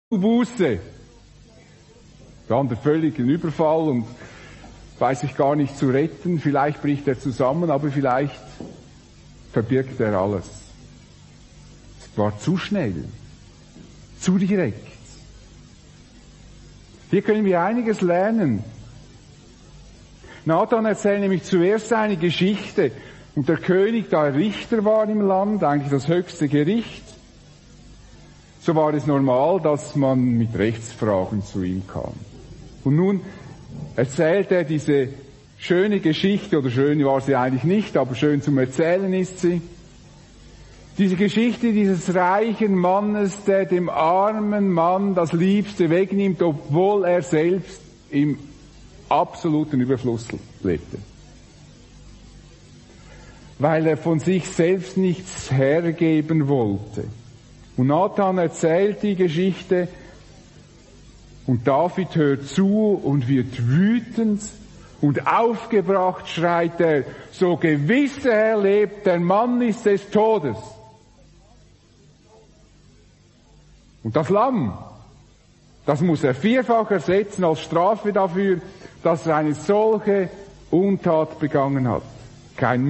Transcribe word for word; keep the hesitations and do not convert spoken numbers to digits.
Buße. Dann der völlige Überfall und weiß sich gar nicht zu retten. Vielleicht bricht er zusammen, aber vielleicht verbirgt er alles. Es war zu schnell, zu direkt. Hier können wir einiges lernen. Nathan erzählt nämlich zuerst seine Geschichte. Und der König, da er Richter war im Land, eigentlich das höchste Gericht, so war es normal, dass man mit Rechtsfragen zu ihm kam. Und nun erzählt er diese schöne Geschichte, oder schön war sie eigentlich nicht, aber schön zum Erzählen ist sie. Diese Geschichte dieses reichen Mannes, der dem armen Mann das Liebste wegnimmt, obwohl er selbst im absoluten Überfluss lebte. Weil er von sich selbst nichts hergeben wollte. Und Nathan erzählt die Geschichte und David hört zu und wird wütend und aufgebracht schreit er, so gewiss der Herr lebt, der Mann ist des Todes. Und das Lamm, das muss er vierfach ersetzen als Strafe dafür, dass er eine solche Untat begangen hat. Kein